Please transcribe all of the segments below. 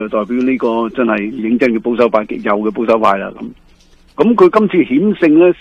就代表呢個真係認真嘅保守派，極右嘅保守派啦。咁佢今次險勝咧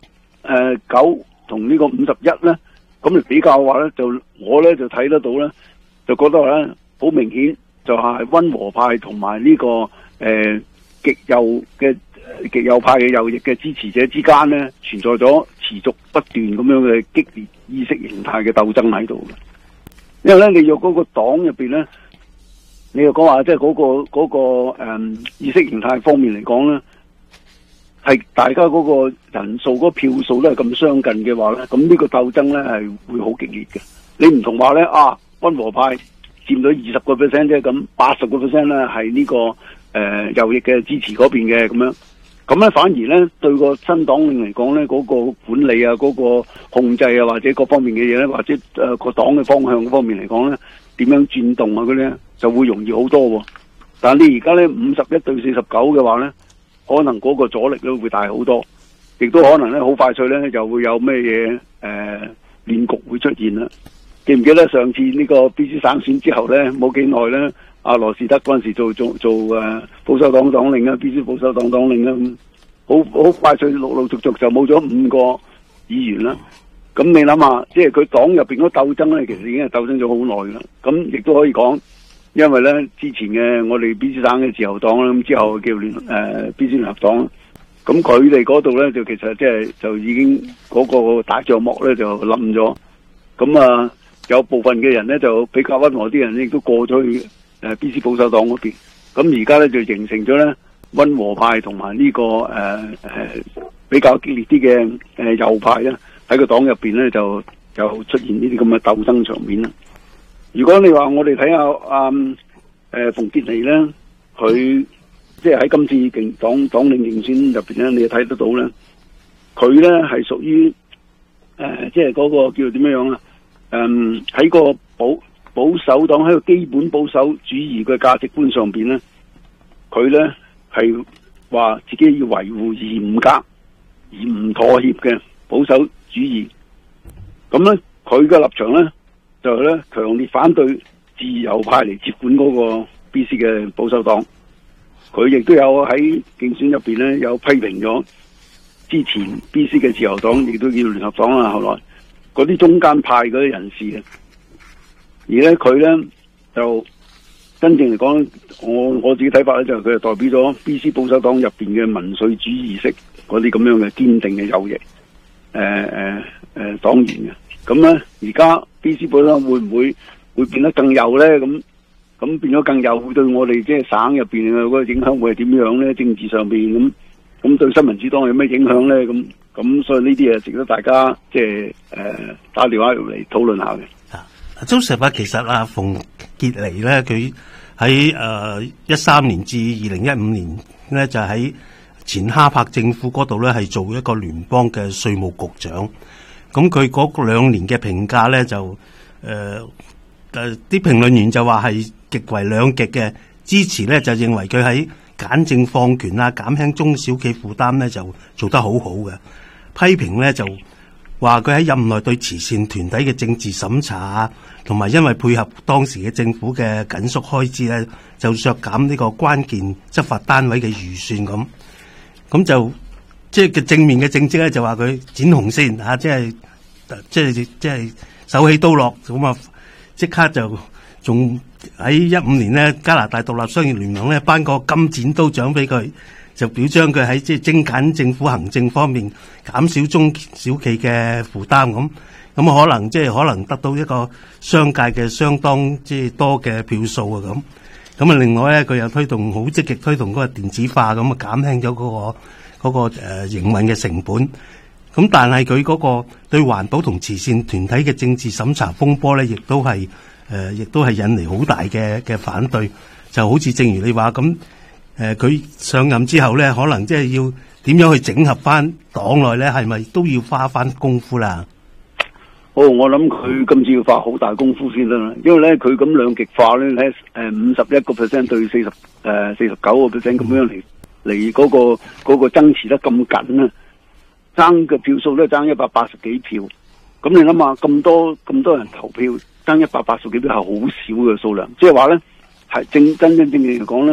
49同呢個51咧，咁嚟比較嘅話咧，我咧就睇得到咧，就覺得咧好明顯就係溫和派同埋呢個極右派嘅右翼嘅支持者之間咧，存在咗持續不斷咁樣嘅激烈意識形態嘅鬥爭喺度嘅。因為咧，你若嗰個黨入邊咧，你又講話即係嗰個意識形態方面嚟講咧，係大家嗰個人數嗰個票數都係咁相近嘅話咧，咁呢個鬥爭咧係會好激烈嘅。你唔同話咧溫和派佔咗20%啫，咁80%咧係呢個右翼嘅支持嗰邊嘅咁樣。咁咧反而咧對個新黨領嚟講咧，嗰個管理啊、嗰個控制啊，或者各方面嘅嘢咧，或者個黨嘅方向方面嚟講咧，點樣轉動啊嗰啲就會容易好多喎。但係你而家咧51對49嘅話咧，可能嗰個阻力都會大好多，亦都可能咧好快脆咧就會有咩嘢亂局會出現啦。記唔記得上次呢個 BC 省選之後咧，冇幾耐咧？阿羅士德嗰陣時做保守黨黨領啊，必須保守黨黨領啊，好快脆陸陸續續就冇咗5個議員啦。咁你諗下，即係佢黨入邊嗰鬥爭咧，其實已經係鬥爭咗好耐啦。咁亦都可以講，因為咧之前嘅我哋 BC 省嘅自由黨啦，咁之後叫BC 聯合黨，咁佢哋嗰度咧就其實就已經嗰個打仗幕咧就冧咗。咁有部分嘅人咧就比較溫和啲人亦都過咗去BC 保守黨嗰邊，咁而家咧就形成咗咧溫和派同埋呢個比較激烈啲嘅右派咧喺個黨入邊咧就出現呢啲咁嘅鬥爭場面啦。如果你話我哋睇下馮傑尼咧，佢即係喺今次黨領競選入邊咧，你睇得到咧，佢咧係屬於即係嗰個叫做點樣啊？喺個保守黨喺個基本保守主義嘅價值觀上邊咧，佢咧係話自己要維護嚴格而唔妥協嘅保守主義。咁咧佢嘅立場咧就係咧強烈反對自由派嚟接管嗰個 BC 嘅保守黨。佢亦都有喺競選入邊咧有批評咗之前 BC 嘅自由黨，亦都叫聯合黨啦。後來嗰啲中間派嗰啲人士嘅。而咧佢咧就真正嚟講，我自己睇法咧就係佢係代表咗 BC 保守黨入邊嘅民粹主義意識嗰啲咁樣嘅堅定嘅右翼黨員嘅。咁咧而家 BC 保守黨會唔會變得更右咧？咁變咗更右，會對我哋即係省入邊嘅嗰個影響會係點樣咧？政治上邊咁對新民主黨有咩影響咧？咁所以呢啲嘢值得大家即係打電話入嚟討論下嘅。 Joseph 其實馮傑尼咧，佢喺13年至2015年咧，就喺前哈柏政府嗰度咧，係做一個聯邦嘅稅務局長。咁佢嗰2年嘅評價咧，就啲評論員就話係極為兩極嘅，支持咧就認為佢喺簡政放權減輕中小企負擔咧就做得好好嘅，批評咧就話佢喺任內對慈善團體嘅政治審查同埋因為配合當時嘅政府嘅緊縮開支咧，就削減呢個關鍵執法單位嘅預算咁就即係嘅正面嘅政績咧，就話佢剪紅線即係手起刀落咁即刻就仲喺15年咧，加拿大獨立商業聯盟咧頒個金剪刀獎俾佢，就表彰佢喺即係精簡政府行政方面減少中小企嘅負擔咁可能得到一個商界嘅相當即係多嘅票數啊咁另外咧佢又好積極推動嗰個電子化減輕咗嗰個營運嘅成本。但係佢嗰個對環保同慈善團體嘅政治審查風波咧，亦都係引嚟好大嘅反對。就好似正如你話咁，佢上任之後咧，可能即係要點樣去整合翻黨內咧，係咪都要花翻功夫啦？ 我諗佢今次要花好大功夫先得啦，因為咧佢咁兩極化咧，51% 對49% 咁樣嚟嗰個爭持得咁緊啊！爭嘅票數都係爭180幾票，咁你諗下咁多人投票，爭180幾票係好少嘅數量，即係話咧係真正嚟講咧。